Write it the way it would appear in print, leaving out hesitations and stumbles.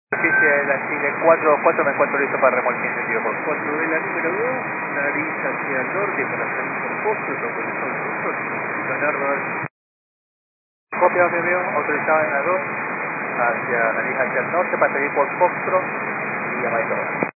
Oficial la Chile 4 me encuentro listo para remolque entendido por 4 de la número 2, nariz hacia el norte para salir por Foxtrot con el sol sur, Leonardo. copia veo, autorizado en la 2, hacia nariz hacia el norte para salir por Foxtrot y Yamaito.